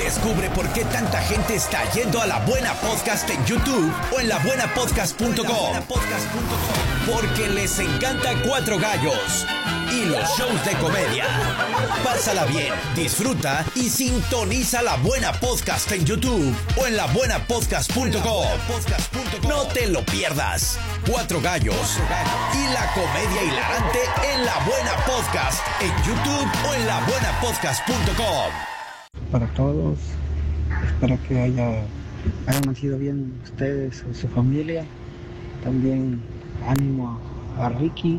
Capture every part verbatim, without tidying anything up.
Descubre por qué tanta gente está yendo a La Buena Podcast en YouTube o en la buena podcast punto com. Porque les encanta Cuatro Gallos y los shows de comedia. Pásala bien, disfruta y sintoniza La Buena Podcast en YouTube o en la buena podcast punto com. No te lo pierdas. Cuatro Gallos y la comedia hilarante en La Buena Podcast en YouTube o en la buena podcast punto com. Para todos, espero que haya, hayan nacido bien ustedes y su familia. También ánimo a, a Ricky,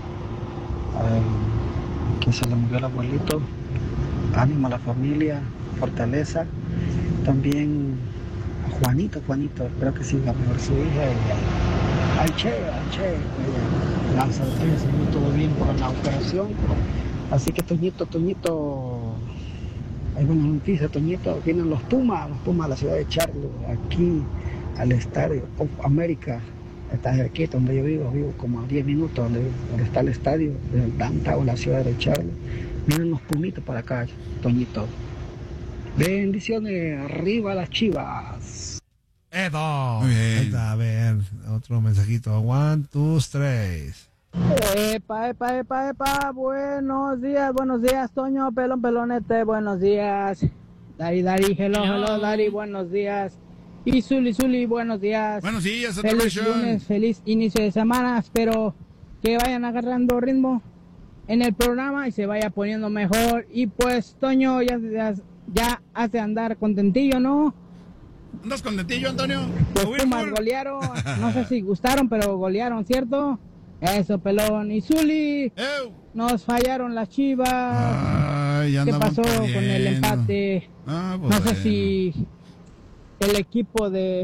a, que se le murió el abuelito. Ánimo a la familia, fortaleza. También a Juanito, Juanito, espero que siga mejor su hija. Y al Che, al Che, gracias a Dios, salió todo bien por la operación. Así que Toñito, Toñito, hay buenas noticias, Toñito. Vienen los Pumas, los Pumas a la ciudad de Charlo, aquí al estadio of America. Está aquí donde yo vivo, vivo como a diez minutos donde, donde está el estadio del downtown, la ciudad de Charlo. Vienen los Pumitos para acá, Toñito. Bendiciones, arriba las Chivas. Edo. Muy bien. Ahí está, a ver, otro mensajito. One, two, tres. Epa, epa, epa, epa, buenos días, buenos días, Toño, pelón, pelonete, buenos días. Dari, Dari, hello, hello, Dari, buenos días. Y Zuli, Zuli, buenos días. Buenos días, feliz lunes, feliz inicio de semana, espero que vayan agarrando ritmo en el programa y se vaya poniendo mejor. Y pues, Toño, ya, ya, ya hace andar contentillo, ¿no? ¿Andas contentillo, Antonio? Los Pumas golearon, no sé si gustaron, pero golearon, ¿cierto? Eso, pelón. Y Zuli, Ew. nos fallaron las Chivas. Ay, ¿qué pasó perdiendo. con el empate? Ah, pues no sé bueno. si el equipo de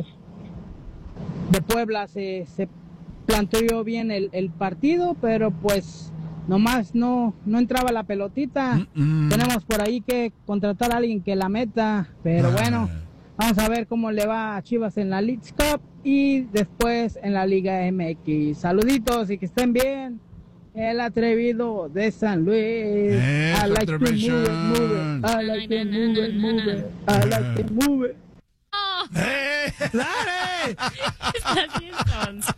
de Puebla se, se planteó bien el, el partido, pero pues nomás no, no entraba la pelotita. Mm-mm. Tenemos por ahí que contratar a alguien que la meta, pero ah. bueno, vamos a ver cómo le va a Chivas en la Leagues Cup y después en la Liga M X. Saluditos y que estén bien. El atrevido de San Luis. Eh, I like to move it, move it. I like to move it, move it. I like to move it. Oh. ¡Eh! ¡Dale! Estás bien sonso.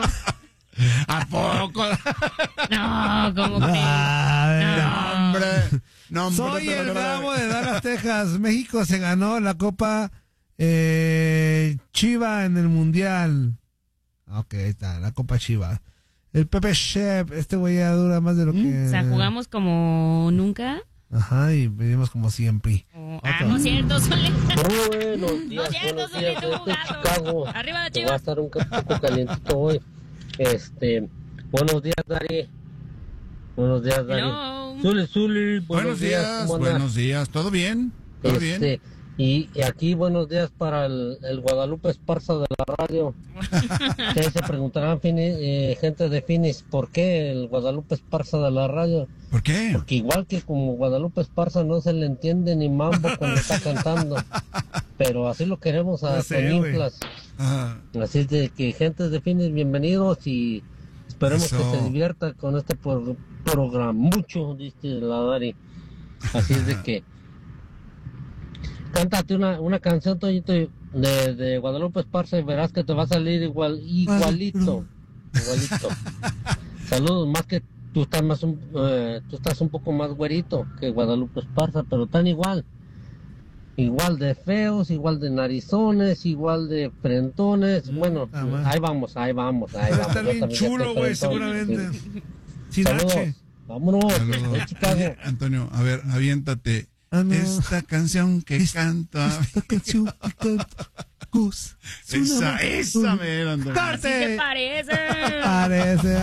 ¿A poco? No, ¿cómo crees? No, hombre. No, hombre. Soy el Bravo de Dallas, Texas. México se ganó la Copa eh, Chiva en el Mundial. Ok, ahí está, la Copa Chiva. El Pepe Chef, este güey ya dura más de lo que... O sea, jugamos como nunca. Ajá, y venimos como siempre. Oh, ah, no es cierto, Sole. Buenos días, no es cierto, buenos días, Sole, desde Chicago. Arriba la Va a Chivas. estar un poco calientito hoy. Este, buenos días, Dari. Buenos días, Dari. Hello. Zuli, Zuli, buenos, Buenos días, buenos días. ¿Todo bien? ¿Todo este, bien? Y, y aquí buenos días para el, el Guadalupe Esparza de la radio. Ustedes se preguntarán, Fini, eh, gente de Finis, ¿por qué el Guadalupe Esparza de la radio? ¿Por qué? Porque igual que como Guadalupe Esparza no se le entiende ni mambo cuando está cantando. Pero así lo queremos a No sé, Toñimplas. Así es de que gente de Finis, bienvenidos y esperemos Eso. que se divierta con este pro- programa. Mucho, dice la Dari. Así es de que cántate una, una canción, Toñito, de, de Guadalupe Esparza y verás que te va a salir igual, igualito, igualito. Saludos, más que tú estás más un, eh, tú estás un poco más güerito que Guadalupe Esparza, pero tan igual. Igual de feos, igual de narizones, igual de frentones. Bueno, Ah, bueno. ahí vamos, ahí vamos, ahí Va a vamos. estar Yo bien también ya chulo, estoy güey, frentón. seguramente. Sí. Sin Saludos, H. vámonos, Saludos. de Chicago. Oye, Antonio, a ver, aviéntate. Ah, no. Esta canción que canta. Esta canción que canta Gus. Esa, esa, mera, Antonio. Así se parece. Parece.